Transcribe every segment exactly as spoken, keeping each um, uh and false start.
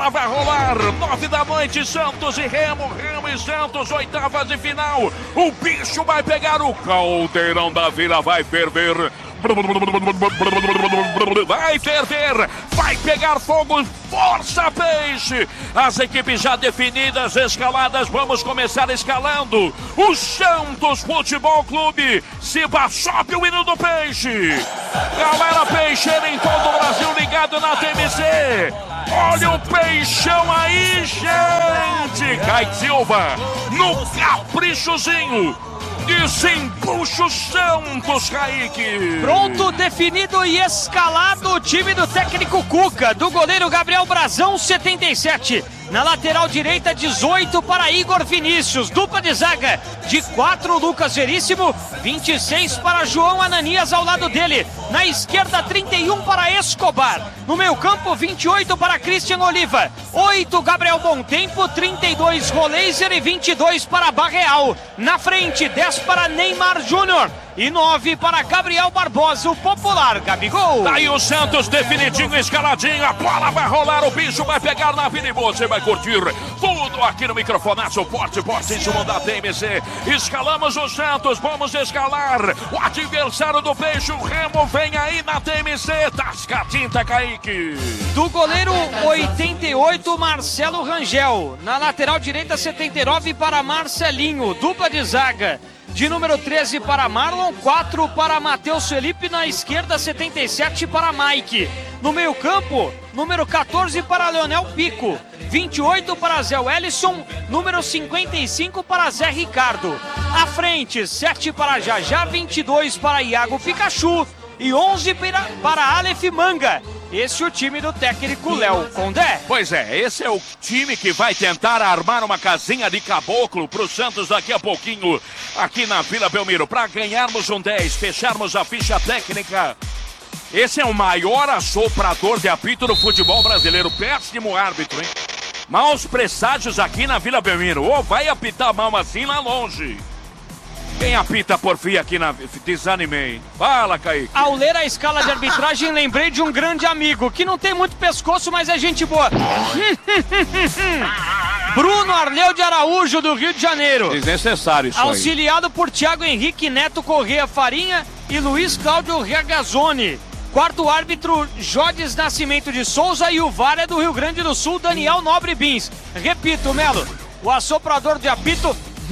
bola vai rolar. Nove da noite, Santos e Remo. Remo e Santos, oitavas de final. O bicho vai pegar, o caldeirão da Vila vai ferver. Vai ferver, vai pegar fogo, força Peixe. As equipes já definidas, escaladas, vamos começar escalando. O Santos Futebol Clube, Ciba-Shop, o hino do Peixe. Galera peixeira em todo o Brasil ligado na T M C. Olha o Peixão aí, gente. Kaique Silva, no caprichozinho. Desempuxa o Santos, Kaique. Pronto, definido e escalado o time do técnico Cuca. Do goleiro Gabriel Brazão, setenta e sete. Na lateral direita, dezoito para Igor Vinícius. Dupla de zaga de quatro, Lucas Veríssimo. vinte e seis para João Ananias ao lado dele. Na esquerda, trinta e um para Escobar. No meio campo, vinte e oito para Christian Oliva. oito, Gabriel Bontempo. trinta e dois, Roleiser e vinte e dois para Barreal. Na frente, dez para Neymar Júnior. E nove para Gabriel Barbosa, o popular Gabigol. Tá aí o Santos definidinho, escaladinho. A bola vai rolar, o bicho vai pegar na vida e você vai curtir tudo aqui no microfonaço. Forte, forte em cima da T M C. Escalamos o Santos, vamos escalar o adversário do Peixe. O Remo vem aí na T M C. Tasca a tinta, Kaique. Do goleiro oitenta e oito, Marcelo Rangel. Na lateral direita, setenta e nove para Marcelinho. Dupla de zaga. De número treze para Marlon, quatro para Matheus Felipe, na esquerda setenta e sete para Mike. No meio campo, número quatorze para Leonel Pico, vinte e oito para Zé Wellison, número cinquenta e cinco para Zé Ricardo. À frente, sete para Jajá, vinte e dois para Iago Pikachu e onze para, para Aleph Manga. Esse é o time do técnico Léo Condé. Pois é, esse é o time que vai tentar armar uma casinha de caboclo pro Santos daqui a pouquinho, aqui na Vila Belmiro, para ganharmos um dez, fecharmos a ficha técnica. Esse é o maior assoprador de apito do futebol brasileiro, péssimo árbitro, hein? Maus presságios aqui na Vila Belmiro, ou vai apitar mal assim lá longe. Quem apita por fim aqui na... Desanimei. Fala, Kaique. Ao ler a escala de arbitragem, lembrei de um grande amigo, que não tem muito pescoço, mas é gente boa. Bruno Arleu de Araújo, do Rio de Janeiro. Desnecessário isso aí. Auxiliado por Thiago Henrique Neto Corrêa Farinha e Luiz Cláudio Regazzoni. Quarto árbitro, Jodes Nascimento de Souza, e o V A R é do Rio Grande do Sul, Daniel Nobre Bins. Repito, Melo, o assoprador de apito...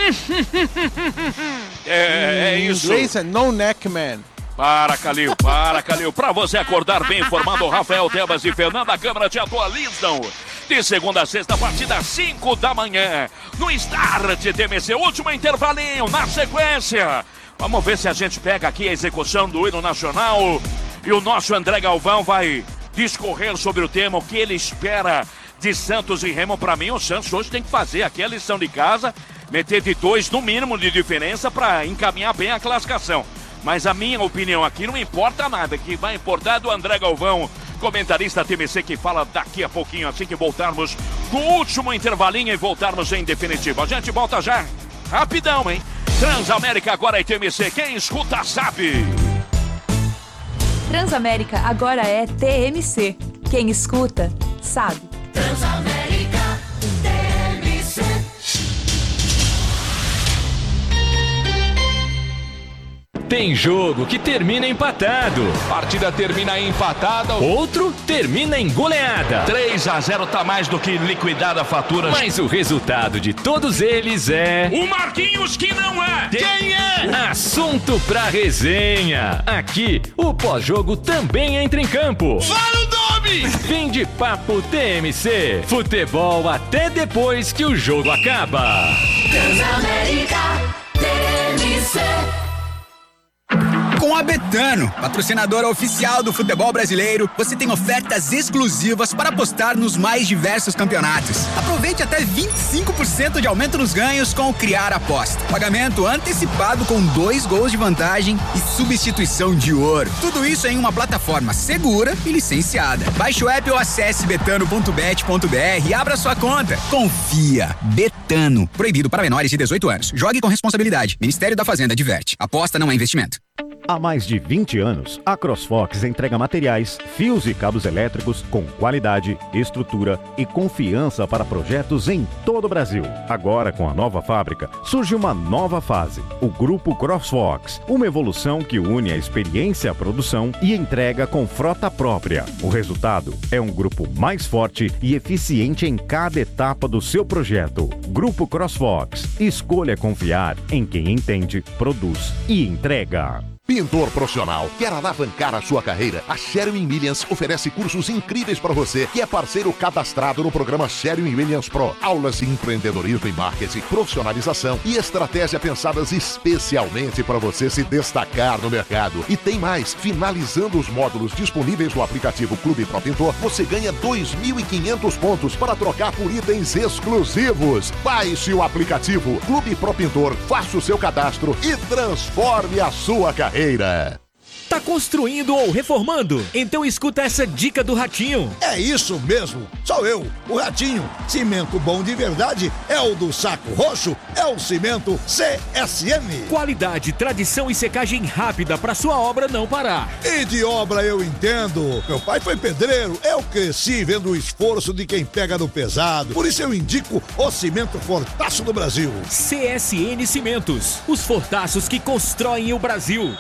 é, é isso. Inglês é no neck man. Para, Calil, para, Calil. Para você acordar bem informado, Rafael Tebas e Fernanda Câmara te atualizam. De segunda a sexta, a partir das cinco da manhã. No Start T M C, último intervalinho, na sequência. Vamos ver se a gente pega aqui a execução do hino nacional. E o nosso André Galvão vai discorrer sobre o tema, o que ele espera de Santos e Remo. Para mim, o Santos hoje tem que fazer aqui a lição de casa, meter de dois no mínimo de diferença para encaminhar bem a classificação. Mas a minha opinião aqui não importa nada, que vai importar é do André Galvão, comentarista T M C, que fala daqui a pouquinho, assim que voltarmos do último intervalinho e voltarmos em definitivo. A gente volta já, rapidão, hein? Transamérica agora é T M C, quem escuta sabe. Transamérica agora é T M C, quem escuta sabe. Transamérica T M C. Tem jogo que termina empatado. Partida termina empatada. Outro termina em goleada. três a zero tá mais do que liquidada a fatura. Mas o resultado de todos eles é... o Marquinhos que não é. Quem é? Assunto pra resenha. Aqui, o pós-jogo também entra em campo. Fala o nome! Fim de papo T M C. Futebol até depois que o jogo acaba. Transamérica T M C. Com a Betano, patrocinadora oficial do futebol brasileiro, você tem ofertas exclusivas para apostar nos mais diversos campeonatos. Aproveite até vinte e cinco por cento de aumento nos ganhos com o Criar Aposta. Pagamento antecipado com dois gols de vantagem e substituição de ouro. Tudo isso em uma plataforma segura e licenciada. Baixe o app ou acesse betano ponto bet ponto br e abra sua conta. Confia. Betano. Proibido para menores de dezoito anos. Jogue com responsabilidade. Ministério da Fazenda adverte. Aposta não é investimento. Há mais de vinte anos, a CrossFox entrega materiais, fios e cabos elétricos com qualidade, estrutura e confiança para projetos em todo o Brasil. Agora, com a nova fábrica, surge uma nova fase, o Grupo CrossFox, uma evolução que une a experiência à produção e entrega com frota própria. O resultado é um grupo mais forte e eficiente em cada etapa do seu projeto. Grupo CrossFox. Escolha confiar em quem entende, produz e entrega. Pintor profissional, quer alavancar a sua carreira? A Sherwin-Williams oferece cursos incríveis para você, que é parceiro cadastrado no programa Sherwin-Williams Pro. Aulas de empreendedorismo e marketing, profissionalização e estratégia pensadas especialmente para você se destacar no mercado. E tem mais, finalizando os módulos disponíveis no aplicativo Clube Pro Pintor, você ganha dois mil e quinhentos pontos para trocar por itens exclusivos. Baixe o aplicativo Clube Pro Pintor, faça o seu cadastro e transforme a sua carreira. Tá construindo ou reformando? Então escuta essa dica do Ratinho. É isso mesmo, sou eu, o Ratinho. Cimento bom de verdade é o do Saco Roxo, é o cimento C S M. Qualidade, tradição e secagem rápida para sua obra não parar. E de obra eu entendo. Meu pai foi pedreiro, eu cresci vendo o esforço de quem pega no pesado. Por isso eu indico o cimento Fortaço do Brasil. C S N Cimentos, os fortaços que constroem o Brasil.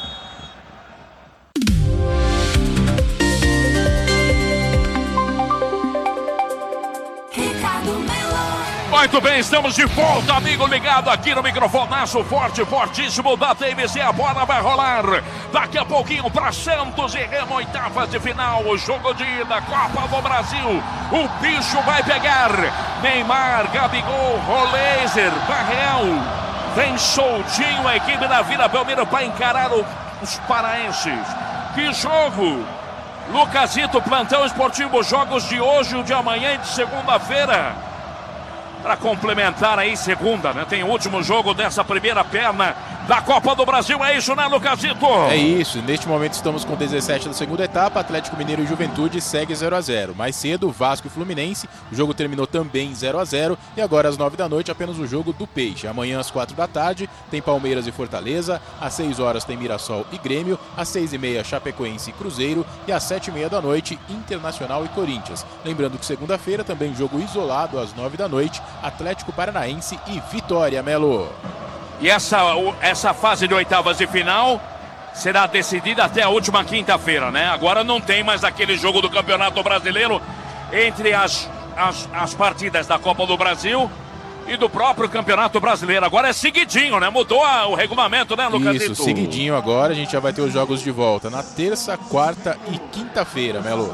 Muito bem, estamos de volta, amigo ligado aqui no microfonaço forte, fortíssimo da T M C. A bola vai rolar daqui a pouquinho para Santos e Remo, oitavas de final, o jogo de ida, Copa do Brasil. O bicho vai pegar. Neymar, Gabigol, Roleiser, Barreal. Vem soltinho a equipe da Vila Belmiro para encarar o, os paraenses. Que jogo! Lucasito, plantão esportivo, jogos de hoje, o de amanhã e de segunda-feira. Para complementar aí segunda, né? Tem o último jogo dessa primeira perna da Copa do Brasil, é isso, né, Lucasito? É isso, neste momento estamos com dezessete da segunda etapa, Atlético Mineiro e Juventude segue zero a zero. Mais cedo, Vasco e Fluminense, o jogo terminou também zero a zero e agora às nove da noite apenas o jogo do Peixe. Amanhã às quatro da tarde tem Palmeiras e Fortaleza, às seis horas tem Mirassol e Grêmio, às seis e meia Chapecoense e Cruzeiro e às sete e meia da noite Internacional e Corinthians. Lembrando que segunda-feira também jogo isolado às nove da noite, Atlético Paranaense e Vitória, Melo. E essa, essa fase de oitavas de final será decidida até a última quinta-feira, né? Agora não tem mais aquele jogo do Campeonato Brasileiro entre as, as, as partidas da Copa do Brasil e do próprio Campeonato Brasileiro. Agora é seguidinho, né? Mudou a, o regulamento, né, Lucasito? Isso, seguidinho agora. A gente já vai ter os jogos de volta na terça, quarta e quinta-feira, Melo.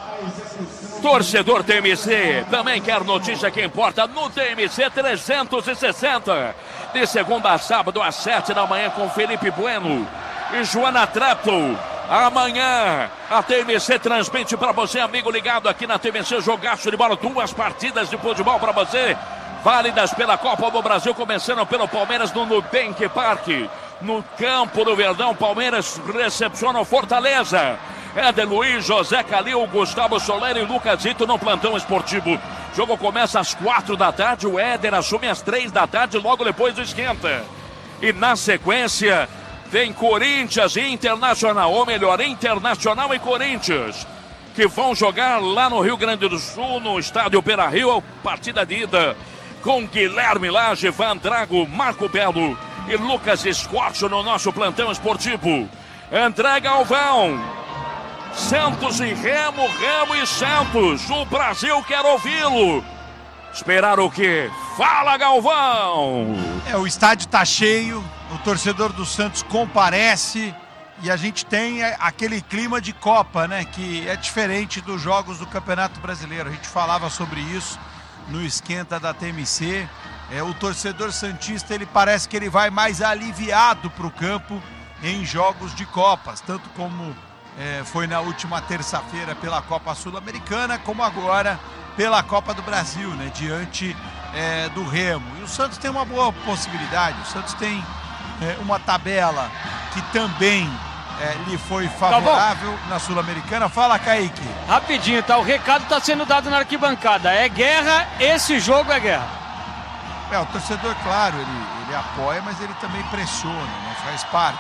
Torcedor T M C, também quer notícia que importa no T M C trezentos e sessenta. De segunda a sábado às sete da manhã com Felipe Bueno e Joana Treptow. Amanhã a T M C transmite para você, amigo ligado aqui na T M C, jogaço de bola, duas partidas de futebol para você, válidas pela Copa do Brasil, começando pelo Palmeiras no Nubank Park. No campo do Verdão, Palmeiras recepciona o Fortaleza. Éder Luiz, José Calil, Gustavo Soler e Lucasito no plantão esportivo. O jogo começa às quatro da tarde, o Éder assume às três da tarde, logo depois do esquenta. E na sequência, tem Corinthians e Internacional, ou melhor, Internacional e Corinthians, que vão jogar lá no Rio Grande do Sul, no estádio Beira-Rio, partida de ida com Guilherme Lage, Van Drago, Marco Belo e Lucas Escorcho no nosso plantão esportivo. André Galvão. Santos e Remo, Remo e Santos. O Brasil quer ouvi-lo. Esperar o quê? Fala, Galvão! É, o estádio tá cheio, o torcedor do Santos comparece e a gente tem aquele clima de Copa, né? Que é diferente dos jogos do Campeonato Brasileiro. A gente falava sobre isso no esquenta da T M C. É, o torcedor santista, ele parece que ele vai mais aliviado para o campo em jogos de Copas, tanto como É, foi na última terça-feira pela Copa Sul-Americana, como agora pela Copa do Brasil, né, diante é, do Remo. E o Santos tem uma boa possibilidade, o Santos tem é, uma tabela que também é, lhe foi favorável tá na Sul-Americana. Fala, Kaique. Rapidinho, tá? O recado tá sendo dado na arquibancada. É guerra, esse jogo é guerra. É, o torcedor, claro, ele, ele apoia, mas ele também pressiona, né, faz parte.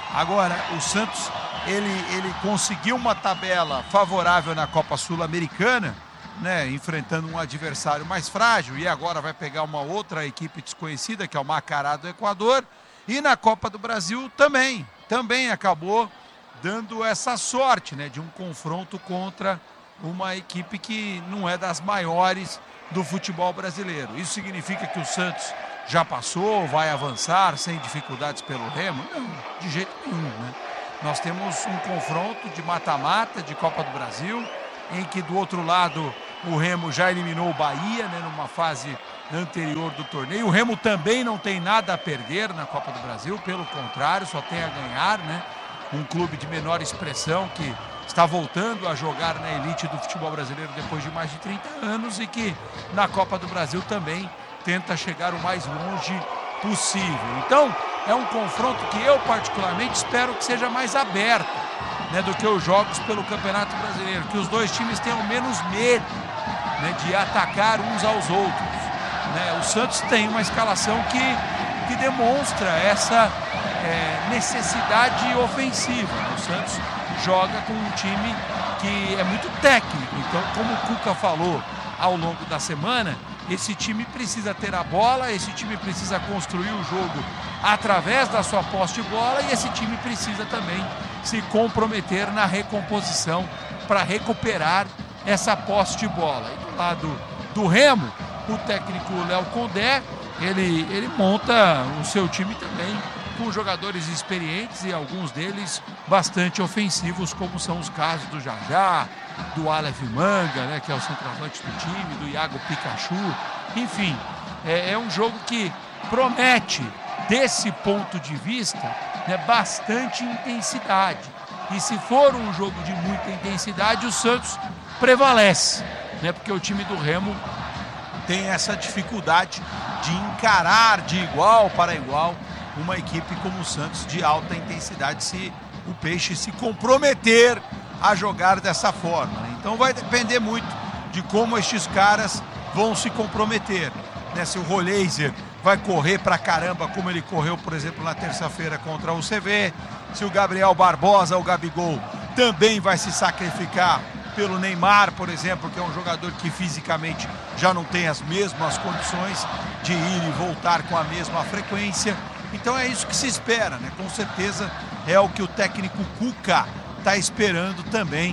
Agora, o Santos, ele, ele conseguiu uma tabela favorável na Copa Sul-Americana, né, enfrentando um adversário mais frágil, e agora vai pegar uma outra equipe desconhecida, que é o Macará do Equador, e na Copa do Brasil também, também acabou dando essa sorte, né, de um confronto contra uma equipe que não é das maiores do futebol brasileiro. Isso significa que o Santos já passou, vai avançar sem dificuldades pelo Remo? Não, de jeito nenhum, né? Nós temos um confronto de mata-mata de Copa do Brasil, em que do outro lado o Remo já eliminou o Bahia, né, numa fase anterior do torneio. O Remo também não tem nada a perder na Copa do Brasil, pelo contrário, só tem a ganhar, né? Um clube de menor expressão que está voltando a jogar na elite do futebol brasileiro depois de mais de trinta anos e que na Copa do Brasil também tenta chegar o mais longe possível. Então, é um confronto que eu particularmente espero que seja mais aberto, né, do que os jogos pelo Campeonato Brasileiro, que os dois times tenham menos medo, né, de atacar uns aos outros, né? O Santos tem uma escalação que, que demonstra essa é, necessidade ofensiva. O Santos joga com um time que é muito técnico, então, como o Cuca falou ao longo da semana, esse time precisa ter a bola, esse time precisa construir o jogo através da sua posse de bola e esse time precisa também se comprometer na recomposição para recuperar essa posse de bola. E do lado do Remo, o técnico Léo Condé, ele, ele monta o seu time também com jogadores experientes e alguns deles bastante ofensivos, como são os casos do Jajá, do Aleph Manga, né, que é o centroavante do time, do Iago Pikachu. Enfim, é, é um jogo que promete, desse ponto de vista, né, bastante intensidade. E se for um jogo de muita intensidade, o Santos prevalece, né, porque o time do Remo tem essa dificuldade de encarar de igual para igual uma equipe como o Santos de alta intensidade, se o Peixe se comprometer a jogar dessa forma, né? Então vai depender muito de como estes caras vão se comprometer, né? Se o Roleiser vai correr pra caramba como ele correu, por exemplo, na terça-feira contra o C V, se o Gabriel Barbosa, o Gabigol, também vai se sacrificar pelo Neymar, por exemplo, que é um jogador que fisicamente já não tem as mesmas condições de ir e voltar com a mesma frequência. Então é isso que se espera, né? Com certeza é o que o técnico Cuca está esperando também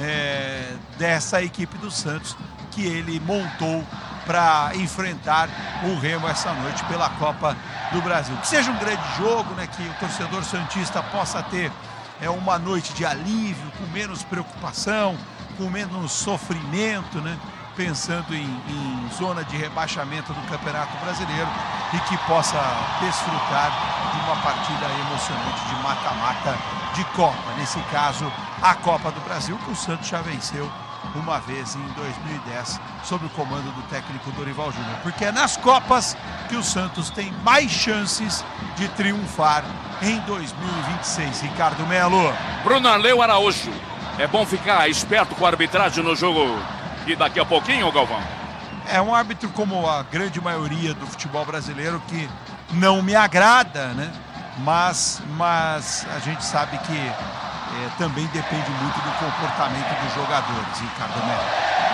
é, dessa equipe do Santos, que ele montou para enfrentar o Remo essa noite pela Copa do Brasil. Que seja um grande jogo, né? Que o torcedor santista possa ter é, uma noite de alívio, com menos preocupação, com menos sofrimento, né? Pensando em, em zona de rebaixamento do Campeonato Brasileiro e que possa desfrutar de uma partida emocionante de mata-mata de Copa. Nesse caso, a Copa do Brasil, que o Santos já venceu uma vez em dois mil e dez, sob o comando do técnico Dorival Júnior. Porque é nas Copas que o Santos tem mais chances de triunfar em dois mil e vinte e seis. Ricardo Melo. Bruno Arleu Araújo. É bom ficar esperto com a arbitragem no jogo e daqui a pouquinho, Galvão? É um árbitro como a grande maioria do futebol brasileiro que não me agrada, né? Mas, mas a gente sabe que é, também depende muito do comportamento dos jogadores, Ricardo Melo.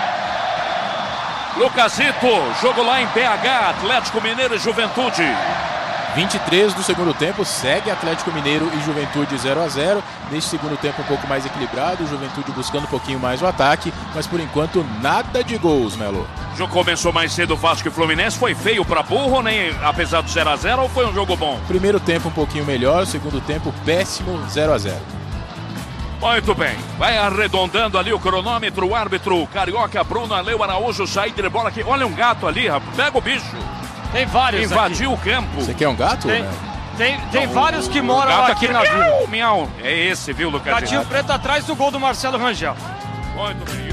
Lucasito, jogo lá em B H, Atlético Mineiro e Juventude. vinte e três do segundo tempo, segue Atlético Mineiro e Juventude zero a zero. Neste segundo tempo um pouco mais equilibrado, Juventude buscando um pouquinho mais o ataque, mas por enquanto nada de gols, Melo. O jogo começou mais cedo, Vasco e Fluminense. Foi feio para burro, nem apesar do zero a zero, ou foi um jogo bom? Primeiro tempo um pouquinho melhor, segundo tempo péssimo, zero a zero. Muito bem, vai arredondando ali o cronômetro, o árbitro carioca Bruno Arleu Araújo, saída de bola aqui. Olha um gato ali, rapaz, pega o bicho. Tem vários. Invadiu aqui. o campo. Você quer um gato? Tem, né? tem, tem Não, vários que o moram gato aqui aqui na miau, vila. Miau. É esse, viu, Lucas? Gatinho preto atrás do gol do Marcelo Rangel. Muito bem.